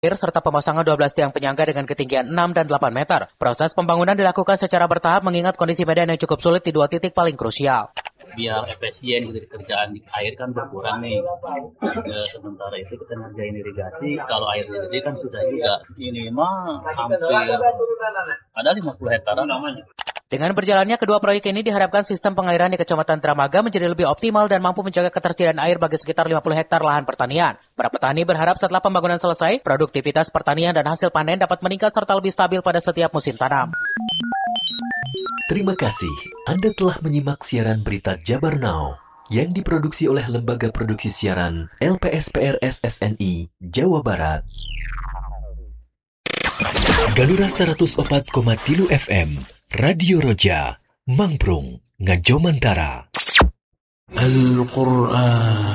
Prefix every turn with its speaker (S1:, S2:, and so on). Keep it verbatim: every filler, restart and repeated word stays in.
S1: serta pemasangan dua belas tiang penyangga dengan ketinggian enam dan delapan meter. Proses pembangunan dilakukan secara bertahap mengingat kondisi medan yang cukup sulit di dua titik paling krusial.
S2: Biar efisien gitu kerjaan di air kan berkurang nih. Ya, sementara itu kita ngerjain irigasi, kalau air gede kan sudah juga. Ini mah hampir ada lima puluh hektaran namanya.
S1: Dengan berjalannya kedua proyek ini diharapkan sistem pengairan di Kecamatan Dramaga menjadi lebih optimal dan mampu menjaga ketersediaan air bagi sekitar lima puluh hektar lahan pertanian. Para petani berharap setelah pembangunan selesai, produktivitas pertanian dan hasil panen dapat meningkat serta lebih stabil pada setiap musim tanam.
S3: Terima kasih Anda telah menyimak siaran berita Jabar Now yang diproduksi oleh Lembaga Produksi Siaran L P S P R S S N I Jawa Barat. Galura seratus opat koma tilu F M Radio Roja, Mangprung, Ngajomantara. Al-Quran